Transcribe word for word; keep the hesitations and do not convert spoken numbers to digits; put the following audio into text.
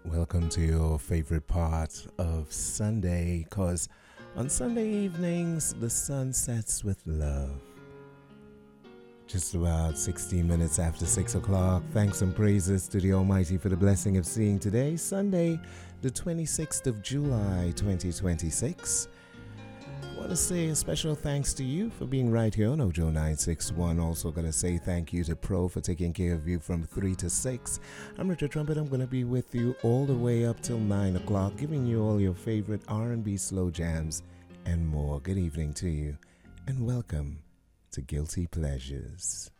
Welcome to your favorite part of Sunday, because on Sunday evenings, the sun sets with love. Just about sixteen minutes after six o'clock, thanks and praises to the Almighty for the blessing of seeing today, Sunday, the twenty-sixth of July, twenty twenty-six. I want to say a special thanks to you for being right here on Ojo nine six one. Also going to say thank you to Pro for taking care of you from three to six. I'm Richard Trumpet. I'm going to be with you all the way up till nine o'clock, giving you all your favorite R and B slow jams and more. Good evening to you, and welcome to Guilty Pleasures.